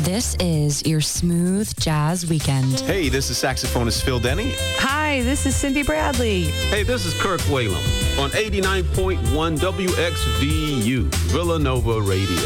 This is your smooth jazz weekend. Hey, this is saxophonist Phil Denny. Hi, this is Cindy Bradley. Hey, this is Kirk Whalum on 89.1 WXVU, Villanova Radio.